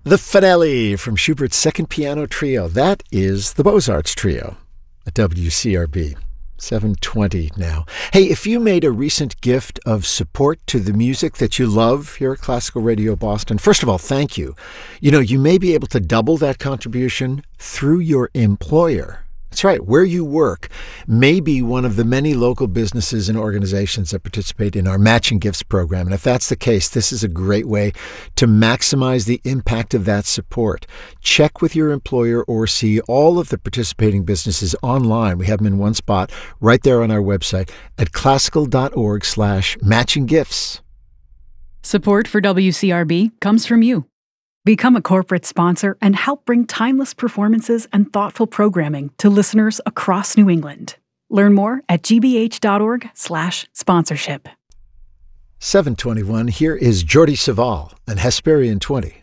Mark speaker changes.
Speaker 1: The Finale from Schubert's Second Piano Trio. That is the Beaux-Arts Trio at WCRB. 7:20 now. Hey, if you made a recent gift of support to the music that you love here at Classical Radio Boston, first of all, thank you. You may be able to double that contribution through your employer. That's right. Where you work may be one of the many local businesses and organizations that participate in our Matching Gifts program. And if that's the case, this is a great way to maximize the impact of that support. Check with your employer or see all of the participating businesses online. We have them in one spot right there on our website at classical.org/matchinggifts.
Speaker 2: Support for WCRB comes from you. Become a corporate sponsor and help bring timeless performances and thoughtful programming to listeners across New England. Learn more at gbh.org/sponsorship.
Speaker 1: 7:21, here is Jordi Savall and Hesperian 20.